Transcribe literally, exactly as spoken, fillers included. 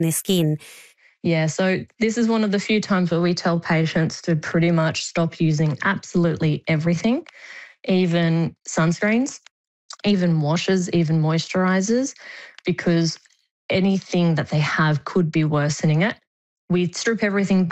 their skin. Yeah, so this is one of the few times where we tell patients to pretty much stop using absolutely everything, even sunscreens, even washes, even moisturizers, because anything that they have could be worsening it. We strip everything